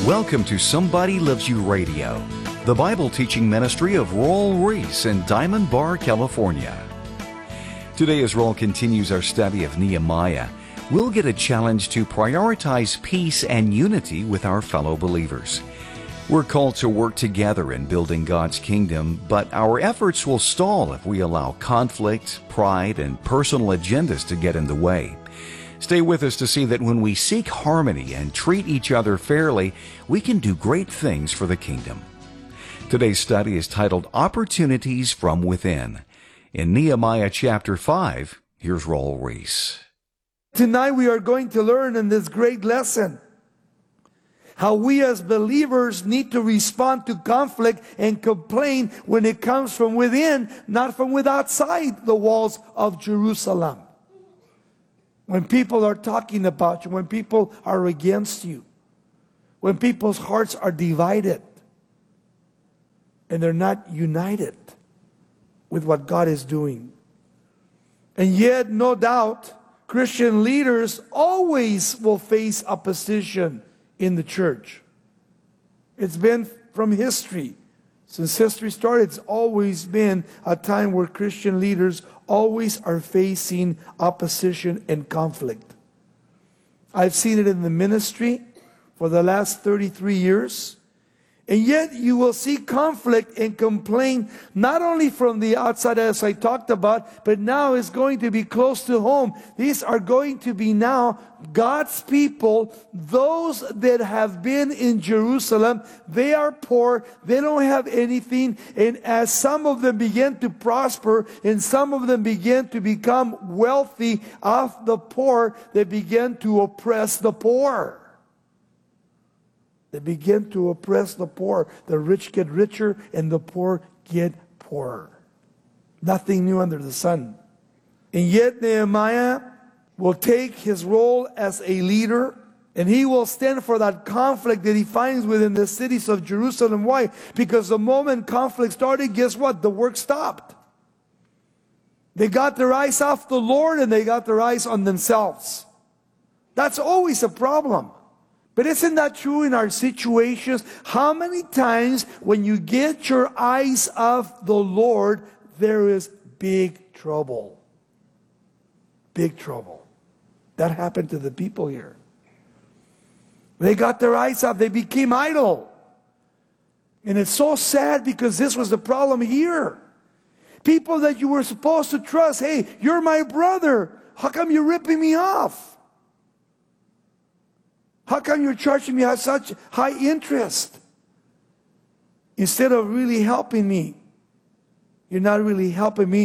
Welcome to Somebody Loves You Radio, the Bible teaching ministry of Raul Ries in Diamond Bar, California. Today, as Raul continues our study of Nehemiah, we'll get a challenge to prioritize peace and unity with our fellow believers. We're called to work together in building God's kingdom, but our efforts will stall if we allow conflict, pride, and personal agendas to get in the way. Stay with us to see that when we seek harmony and treat each other fairly, we can do great things for the kingdom. Today's study is titled Opportunities from Within. In Nehemiah chapter 5, here's Raul Ries. Tonight we are going to learn in this great lesson how we as believers need to respond to conflict and complain when it comes from within, not from outside the walls of Jerusalem. When people are talking about you, when people are against you, when people's hearts are divided and they're not united with what God is doing. And yet, no doubt, Christian leaders always will face opposition in the church. It's been from history. Since history started, it's always been a time where Christian leaders always are facing opposition and conflict. I've seen it in the ministry for the last 33 years. And yet you will see conflict and complaint not only from the outside as I talked about, but now it's going to be close to home. These are going to be now God's people, those that have been in Jerusalem. They are poor, they don't have anything, and as some of them begin to prosper and some of them begin to become wealthy of the poor, they begin to oppress the poor. They begin to oppress the poor. The rich get richer and the poor get poorer. Nothing new under the sun. And yet Nehemiah will take his role as a leader and he will stand for that conflict that he finds within the cities of Jerusalem. Why? Because the moment conflict started, guess what? The work stopped. They got their eyes off the Lord and they got their eyes on themselves. That's always a problem. But isn't that true in our situations? How many times when you get your eyes off the Lord, there is big trouble. Big trouble. That happened to the people here. They got their eyes off. They became idle. And it's so sad because this was the problem here. People that you were supposed to trust. Hey, you're my brother. How come you're ripping me off? How come you're charging me at such high interest? Instead of really helping me, you're not really helping me.